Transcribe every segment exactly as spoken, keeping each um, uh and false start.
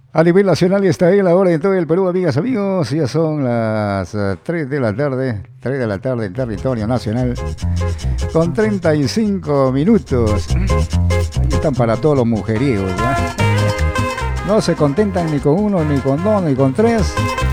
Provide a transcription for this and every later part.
A nivel nacional está ahí la hora en todo el Perú, amigas, amigos. Ya son las uh, tres de la tarde, tres de la tarde en territorio nacional, con treinta y cinco minutos. Ahí están para todos los mujeriegos, ¿no? No se contentan ni con uno, ni con dos, ni con tres.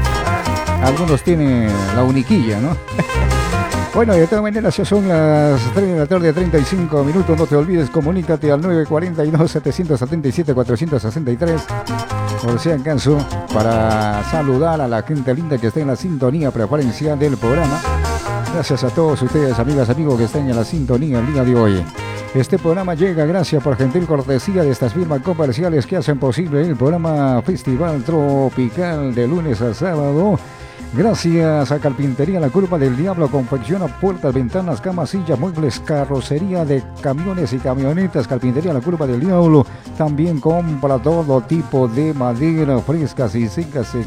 Algunos tienen la uniquilla, ¿no? Bueno, de todas maneras, ya son las tres de la tarde, treinta y cinco minutos. No te olvides, comunícate al nueve cuatro dos, siete siete siete, cuatro seis tres. Por si acaso, para saludar a la gente linda que está en la sintonía preferencial del programa. Gracias a todos ustedes, amigas, amigos, que están en la sintonía el día de hoy. Este programa llega gracias por gentil cortesía de estas firmas comerciales que hacen posible el programa Festival Tropical de lunes a sábado. Gracias a Carpintería La Curva del Diablo, confecciona puertas, ventanas, camas, sillas, muebles, carrocería de camiones y camionetas. Carpintería La Curva del Diablo también compra todo tipo de madera frescas y secas. Se,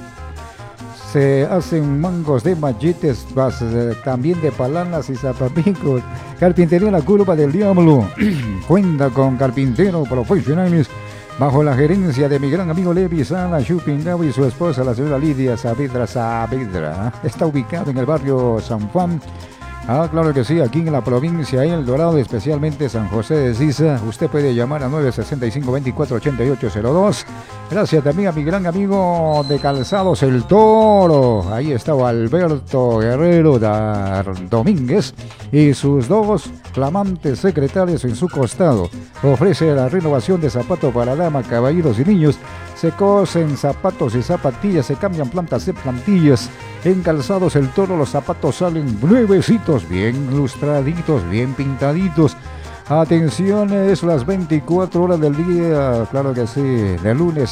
se hacen mangos de machetes, también de palanas y zapapicos. Carpintería La Curva del Diablo cuenta con carpinteros profesionales bajo la gerencia de mi gran amigo Levi Sala Chupingao y su esposa, la señora Lidia Saavedra Saavedra. Está ubicado en el barrio San Juan. Ah, claro que sí, aquí en la provincia de El Dorado, especialmente San José de Sisa. Usted puede llamar a nueve seis cinco, veinticuatro ochenta y ocho cero dos. Gracias también a mi gran amigo de Calzados El Toro. Ahí está Alberto Guerrero Dar Domínguez y sus dos flamantes secretarios en su costado. Ofrece la renovación de zapatos para damas, caballeros y niños. Se cosen zapatos y zapatillas, se cambian plantas de plantillas. En Calzados El Toro los zapatos salen nuevecitos, bien lustraditos, bien pintaditos. Atención, es las veinticuatro horas del día, claro que sí, de lunes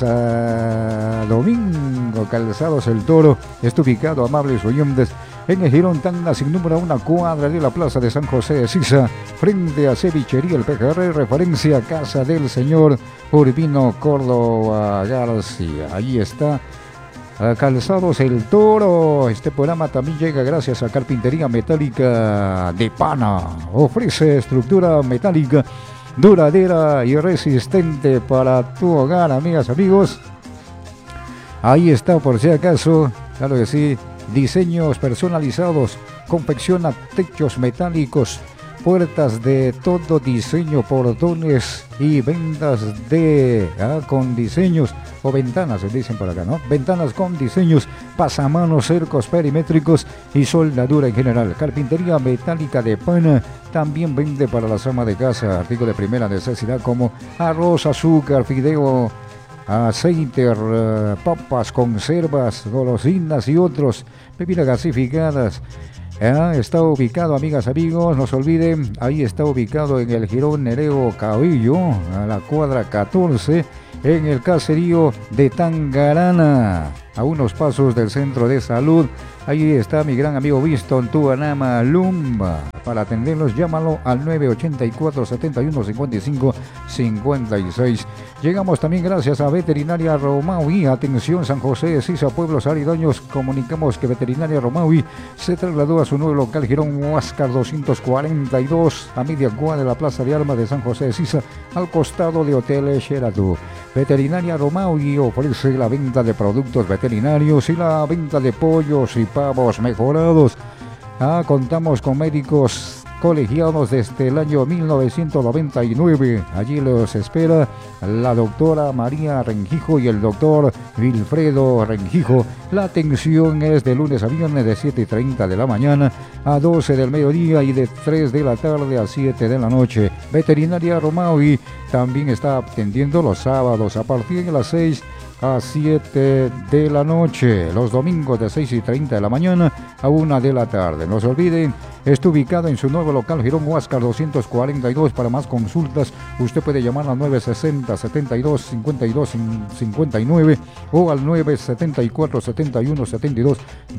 a domingo. Calzados El Toro está ubicado, amables oyentes, en el Girón Tacna, sin número, una cuadra de la plaza de San José de Sisa, frente a Cevichería El Pejerrey, referencia a casa del señor Urbino Córdoba García. Ahí está Calzados El Toro. Este programa también llega gracias a Carpintería Metálica de Pana. Ofrece estructura metálica duradera y resistente para tu hogar, amigas, amigos. Ahí está, por si acaso, claro que sí, diseños personalizados, confecciona techos metálicos, puertas de todo diseño, portones y ventas de ah, con diseños o ventanas, se dicen por acá, ¿no? Ventanas con diseños, pasamanos, cercos perimétricos y soldadura en general. Carpintería Metálica de Pana también vende para las amas de casa artículos de primera necesidad como arroz, azúcar, fideo, aceite, uh, papas, conservas, golosinas y otros, bebidas gasificadas. Eh, está ubicado, amigas, amigos, no se olviden, ahí está ubicado en el Girón Nereo Cabello, a la cuadra catorce, en el caserío de Tangarana, a unos pasos del centro de salud. Ahí está mi gran amigo Winston Tuanama Lumba. Para atenderlos, llámalo al nueve ocho cuatro, siete uno, cinco cinco, cinco seis. Llegamos también gracias a Veterinaria Romaui. Atención, San José de Sisa, pueblos aledaños. Comunicamos que Veterinaria Romaui se trasladó a su nuevo local Girón Huáscar doscientos cuarenta y dos, a media cuadra de la Plaza de Armas de San José de Sisa, al costado de Hotel Sheraton. Veterinaria Romaui ofrece la venta de productos veterinarios y la venta de pollos y pavos mejorados. Ah, contamos con médicos colegiados desde el año mil novecientos noventa y nueve. Allí los espera la doctora María Rengijo y el doctor Wilfredo Rengijo. La atención es de lunes a viernes de siete y treinta de la mañana a doce del mediodía y de tres de la tarde a siete de la noche. Veterinaria Romaui también está atendiendo los sábados a partir de las seis a siete de la noche, los domingos de seis y treinta de la mañana a una de la tarde. No se olviden, está ubicado en su nuevo local Girón Huáscar doscientos cuarenta y dos. Para más consultas, usted puede llamar al nueve sesenta, setenta y dos, cincuenta y dos cincuenta y nueve o al nueve setenta y cuatro, setenta y uno, setenta y dos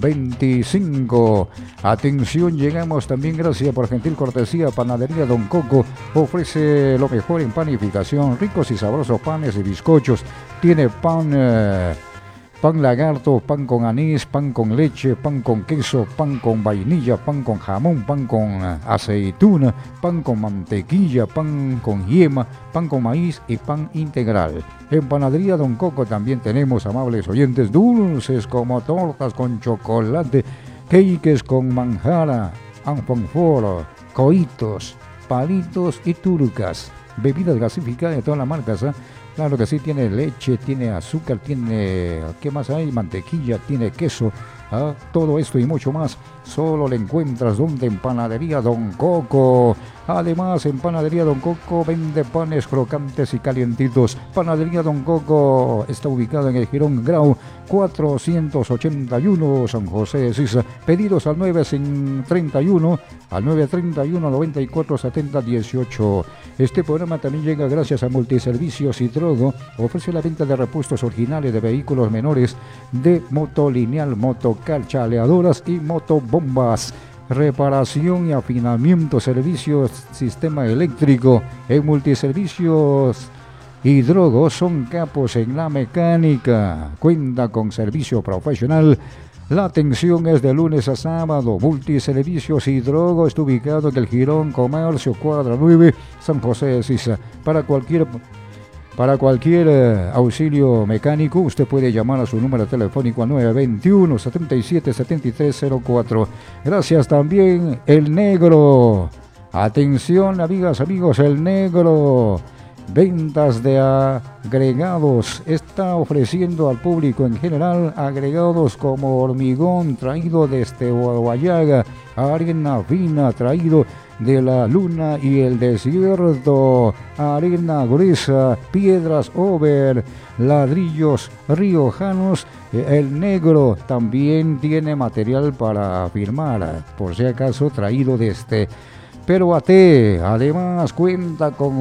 veinticinco. Atención, llegamos también gracias por gentil cortesía. Panadería Don Coco ofrece lo mejor en panificación, ricos y sabrosos panes y bizcochos. Tiene pan eh, pan lagarto, pan con anís, pan con leche, pan con queso, pan con vainilla, pan con jamón, pan con aceituna, pan con mantequilla, pan con yema, pan con maíz y pan integral. En Panadería Don Coco también tenemos, amables oyentes, dulces como tortas con chocolate, cakes con manjara, alfajor, coitos, palitos y turucas. Bebidas gasificadas de todas las marcas, ¿eh? Claro que sí, tiene leche, tiene azúcar, tiene, ¿qué más hay? Mantequilla, tiene queso, ¿ah? Todo esto y mucho más, solo lo encuentras donde en Panadería Don Coco. Además, en Panadería Don Coco vende panes crocantes y calientitos. Panadería Don Coco está ubicada en el Jirón Grau cuatrocientos ochenta y uno, San José de Sisa. Pedidos al nueve treinta y uno, al nueve treinta y uno, noventa y cuatro, setenta, dieciocho. Este programa también llega gracias a Multiservicios Hidrogo. Ofrece la venta de repuestos originales de vehículos menores de motolineal, motocar, chaleadoras y motobombas. Reparación y afinamiento, servicios, sistema eléctrico. En Multiservicios Hidrogo son capos en la mecánica. Cuenta con servicio profesional. La atención es de lunes a sábado. Multiservicios Hidrogo está ubicado en el Jirón Comercio, cuadra nueve, San José de Sisa. Para cualquier Para cualquier eh, auxilio mecánico, usted puede llamar a su número telefónico al nueve veintiuno, setenta y siete, setenta y tres cero cuatro. Gracias también, El Negro. Atención, amigas, amigos, El Negro. Ventas de agregados. Está ofreciendo al público en general agregados como hormigón traído desde Huallaga, arena fina traído de la luna y el desierto, arena gruesa, piedras over, ladrillos riojanos. El Negro también tiene material para firmar, por si acaso traído desde Peroate. Además cuenta con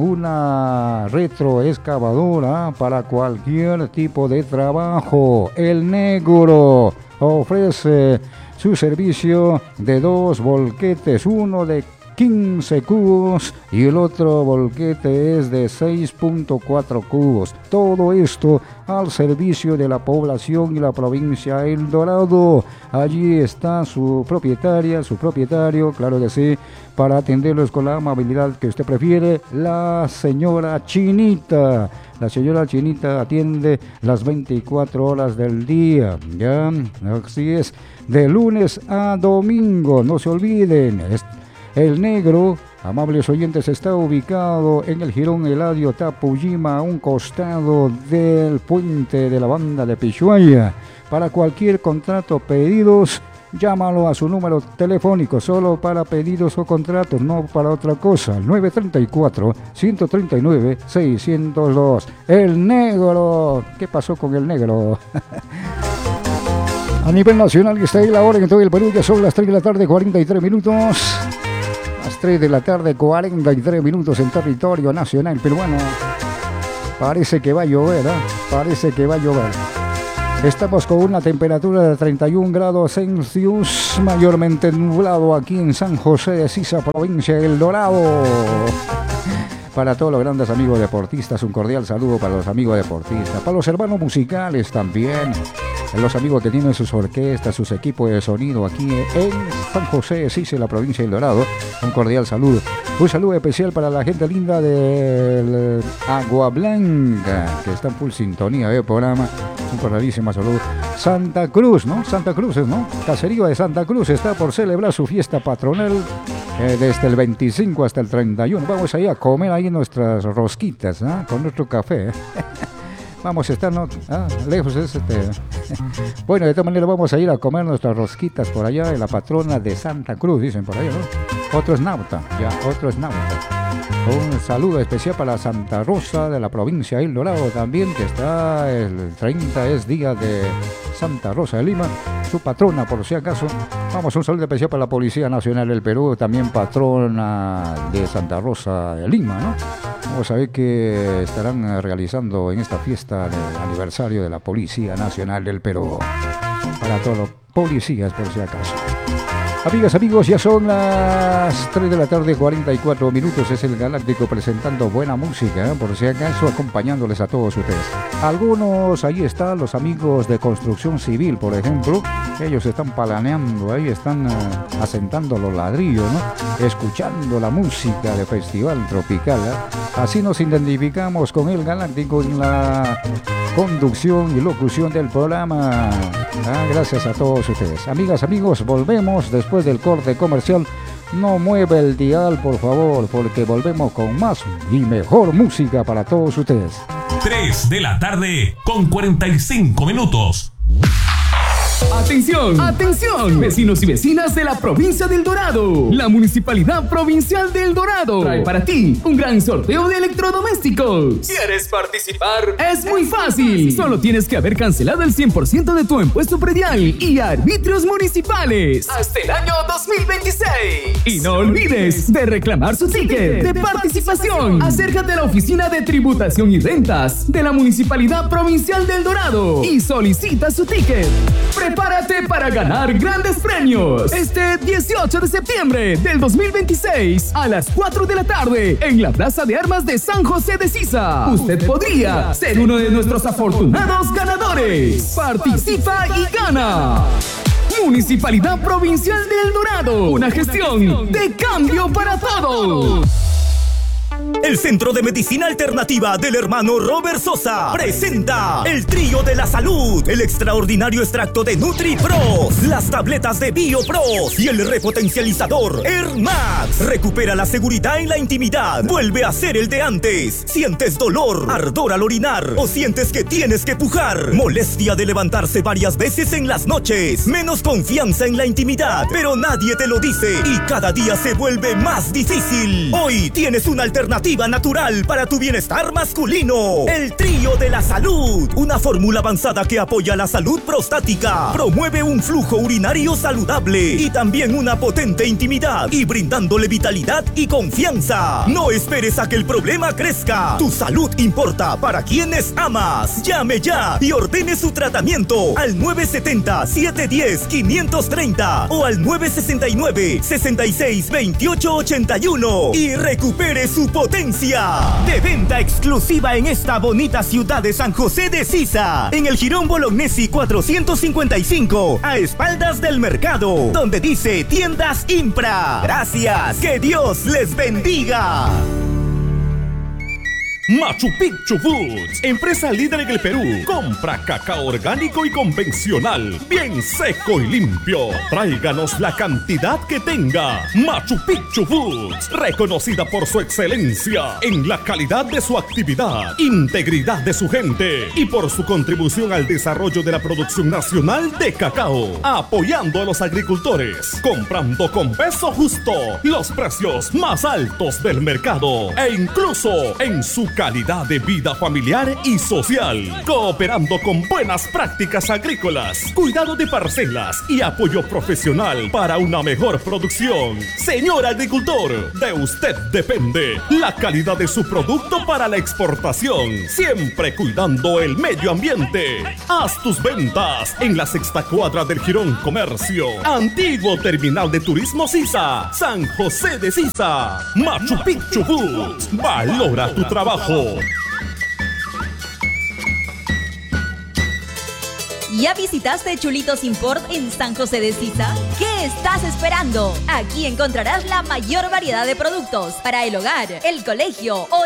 una retroexcavadora para cualquier tipo de trabajo. El Negro ofrece su servicio de dos volquetes, uno de quince cubos y el otro volquete es de seis punto cuatro cubos. Todo esto al servicio de la población y la provincia El Dorado. Allí está su propietaria, su propietario, claro que sí, para atenderlos con la amabilidad que usted prefiere, la señora Chinita. La señora Chinita atiende las veinticuatro horas del día, ya, así es, de lunes a domingo, no se olviden. El Negro, amables oyentes, está ubicado en el Jirón Eladio Tapujima, a un costado del puente de la banda de Pishuaya. Para cualquier contrato, pedidos, llámalo a su número telefónico, solo para pedidos o contratos, no para otra cosa. nueve treinta y cuatro, ciento treinta y nueve, seiscientos dos. El Negro. ¿Qué pasó con El Negro? A nivel nacional, que está ahí la hora en todo el Perú, ya son las tres de la tarde, cuarenta y tres minutos. Las tres de la tarde, cuarenta y tres minutos en territorio nacional peruano. Parece que va a llover, ¿eh? Parece que va a llover. Estamos con una temperatura de treinta y un grados Celsius, mayormente nublado aquí en San José de Sisa, provincia de El Dorado. Para todos los grandes amigos deportistas, un cordial saludo para los amigos deportistas, para los hermanos musicales también, los amigos que tienen sus orquestas, sus equipos de sonido aquí en San José de Sisa, la provincia de El Dorado. Un cordial saludo. Un saludo especial para la gente linda del Agua Blanca, que está en full sintonía del programa. Un cordialísimo saludo. Santa Cruz, ¿no? Santa Cruz, ¿no? Caserío de Santa Cruz está por celebrar su fiesta patronal eh, desde el veinticinco hasta el treinta y uno. Vamos a ir a comer ahí nuestras rosquitas, ¿eh? Con nuestro café. Vamos a estar ¿no? ah, lejos. Este. Bueno, de todas maneras vamos a ir a comer nuestras rosquitas por allá en la patrona de Santa Cruz, dicen por allá, ¿no? Otro es nauta, ya, otro es nauta. Un saludo especial para Santa Rosa de la provincia de El Dorado también, que está el treinta, es día de Santa Rosa de Lima, su patrona por si acaso. Vamos, un saludo especial para la Policía Nacional del Perú, también patrona de Santa Rosa de Lima, ¿no? Vamos a ver qué estarán realizando en esta fiesta del aniversario de la Policía Nacional del Perú. Para todos los policías por si acaso. Amigas, amigos, ya son las tres de la tarde, cuarenta y cuatro minutos. Es el Galáctico presentando buena música, ¿eh? Por si acaso, acompañándoles a todos ustedes. Algunos, ahí están los amigos de Construcción Civil, por ejemplo. Ellos están palaneando, ahí están uh, asentando los ladrillos, ¿no? Escuchando la música de Festival Tropical, ¿eh? Así nos identificamos con el Galáctico en la conducción y locución del programa. Ah, gracias a todos ustedes. Amigas, amigos, volvemos después del corte comercial. No mueve el dial, por favor, porque volvemos con más y mejor música para todos ustedes. tres de la tarde con cuarenta y cinco minutos. ¡Atención! ¡Atención! Vecinos y vecinas de la provincia del Dorado. La Municipalidad Provincial del Dorado trae para ti un gran sorteo de electrodomésticos. ¿Quieres participar? Es muy fácil. Solo tienes que haber cancelado el cien por ciento de tu impuesto predial y arbitrios municipales hasta el año dos mil veintiséis. Y no olvides de reclamar su ticket de participación. Acércate a la Oficina de Tributación y Rentas de la Municipalidad Provincial del Dorado y solicita su ticket. Prepárate para ganar grandes premios este dieciocho de septiembre del dos mil veintiséis a las cuatro de la tarde en la Plaza de Armas de San José de Sisa. Usted podría ser uno de nuestros afortunados ganadores. Participa y gana. Municipalidad Provincial del Dorado, una gestión de cambio para todos. El Centro de Medicina Alternativa del hermano Robert Sosa presenta el Trío de la Salud, el extraordinario extracto de NutriPros, las tabletas de BioPros y el repotencializador AirMax. Recupera la seguridad en la intimidad, vuelve a ser el de antes. ¿Sientes dolor, ardor al orinar o sientes que tienes que pujar? Molestia de levantarse varias veces en las noches, menos confianza en la intimidad, pero nadie te lo dice y cada día se vuelve más difícil. Hoy tienes una alternativa natural para tu bienestar masculino. El Trío de la Salud, una fórmula avanzada que apoya la salud prostática, promueve un flujo urinario saludable y también una potente intimidad y brindándole vitalidad y confianza. No esperes a que el problema crezca. Tu salud importa para quienes amas. Llame ya y ordene su tratamiento al nueve siete cero, siete uno cero, cinco tres cero o al nueve seis nueve, seis seis, dos ocho ocho uno y recupere su potencia. De venta exclusiva en esta bonita ciudad de San José de Sisa, en el Jirón Bolognesi cuatrocientos cincuenta y cinco, a espaldas del mercado, donde dice Tiendas Impra. Gracias, que Dios les bendiga. Machu Picchu Foods, empresa líder en el Perú. Compra cacao orgánico y convencional, bien seco y limpio. Tráiganos la cantidad que tenga. Machu Picchu Foods, reconocida por su excelencia en la calidad de su actividad, integridad de su gente y por su contribución al desarrollo de la producción nacional de cacao, apoyando a los agricultores, comprando con peso justo, los precios más altos del mercado e incluso en su calidad de vida familiar y social, cooperando con buenas prácticas agrícolas, cuidado de parcelas y apoyo profesional para una mejor producción. Señor agricultor, de usted depende la calidad de su producto para la exportación, siempre cuidando el medio ambiente. Haz tus ventas en la sexta cuadra del Jirón Comercio, antiguo terminal de turismo Sisa, San José de Sisa. Machu Picchu Foods, valora tu trabajo. ¿Ya visitaste Chulitos Import en San José de Sisa? ¿Qué estás esperando? Aquí encontrarás la mayor variedad de productos para el hogar, el colegio o